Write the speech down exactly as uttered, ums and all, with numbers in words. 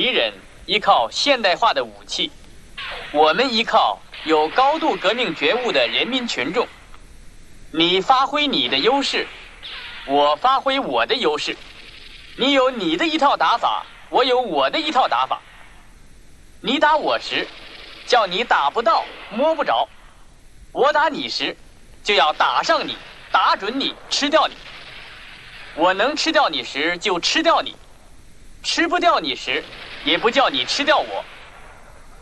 敌人依靠现代化的武器，我们依靠有高度革命觉悟的人民群众。你发挥你的优势，我发挥我的优势。你有你的一套打法，我有我的一套打法。你打我时，叫你打不到摸不着；我打你时，就要打上你，打准你，吃掉你。我能吃掉你时就吃掉你，吃不掉你时也不叫你吃掉我。